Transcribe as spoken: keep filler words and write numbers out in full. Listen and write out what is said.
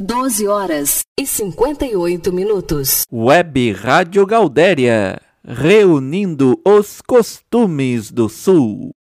doze horas e cinquenta e oito minutos. Web Rádio Gaudéria, reunindo os costumes do Sul.